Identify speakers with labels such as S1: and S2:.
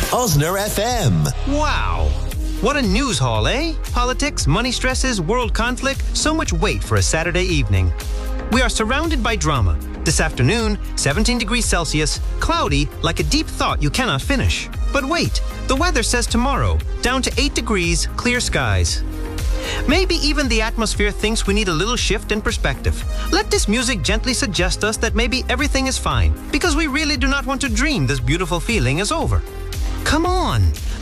S1: Osner FM.
S2: Wow! What a news haul, eh? Politics, money stresses, world conflict, so much weight for a Saturday evening. We are surrounded by drama. This afternoon, 17 degrees Celsius, cloudy like a deep thought you cannot finish. But wait, the weather says tomorrow, down to 8 degrees, clear skies. Maybe even the atmosphere thinks we need a little shift in perspective. Let this music gently suggest us that maybe everything is fine, because we really do not want to dream this beautiful feeling is over. Come on!